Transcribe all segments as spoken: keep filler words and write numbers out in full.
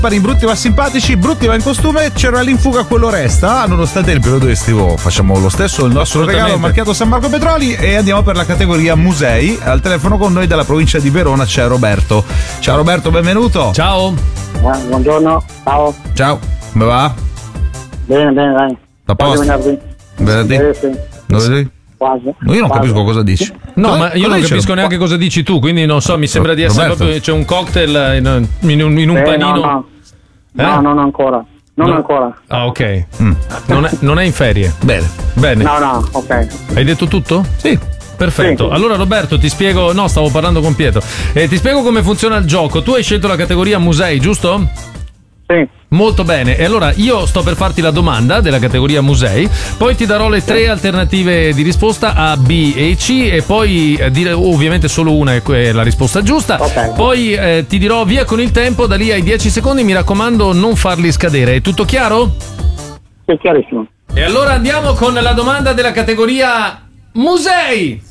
per i brutti ma simpatici, brutti ma in costume, c'era l'infuga quello resta, nonostante il periodo estivo facciamo lo stesso il nostro regalo marchiato San Marco Petroli e andiamo per la categoria musei. Al telefono con noi dalla provincia di Verona c'è Roberto. Ciao Roberto, benvenuto. Ciao. Eh, buongiorno, ciao. Ciao, come va? Bene, bene, dai. A posto? Venerdì. Venerdì? Eh, sì. Venerdì? Quasi. Io non Quasi. capisco cosa dici. No, Cosa- ma io cosa non dice? capisco neanche cosa dici tu, quindi non so, mi sembra di essere Roberto. proprio. C'è un cocktail in, in un, in un Eh, panino. No, no. Eh? No, non ancora. Non No. ancora. Ah, ok. Mm. Non, è, non è in ferie. Bene. Bene. No, no, ok. Hai detto tutto? Sì. Perfetto. Sì. Allora Roberto, ti spiego. No, stavo parlando con Pietro. Eh, ti spiego come funziona il gioco. Tu hai scelto la categoria musei, giusto? Sì. Molto bene, e allora io sto per farti la domanda della categoria musei, poi ti darò le tre alternative di risposta A, B e C e poi eh, dire ovviamente solo una è que- la risposta giusta. Ok. Poi eh, ti dirò via con il tempo, da lì ai dieci secondi, mi raccomando non farli scadere. È tutto chiaro? Sì, chiarissimo. E allora andiamo con la domanda della categoria musei.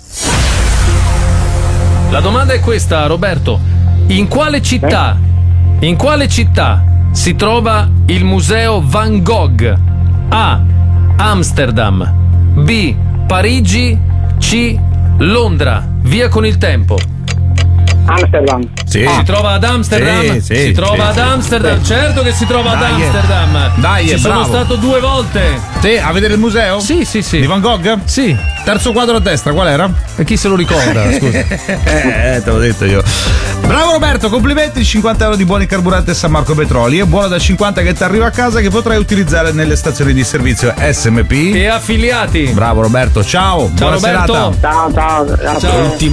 La domanda è questa, Roberto. In quale città? In quale città si trova il museo Van Gogh? A. Amsterdam. B. Parigi. C. Londra. Via con il tempo. Amsterdam. Sì. Si trova ad Amsterdam? Sì, sì, si trova sì, ad sì. Amsterdam, certo che si trova ad Dai, Amsterdam. dai, Ci sono bravo. stato due volte. Sì, a vedere il museo? Sì, sì, sì. Di Van Gogh? Sì. Terzo quadro a destra, qual era? E chi se lo ricorda? Scusa. Eh, te l'ho detto io. Bravo Roberto, complimenti, cinquanta euro di buoni carburante San Marco Petroli. Buono da cinquanta che ti arriva a casa che potrai utilizzare nelle stazioni di servizio S M P. E affiliati. Bravo Roberto, ciao. Ciao Buona Roberto. serata. Ciao, ciao. Grazie. Ciao.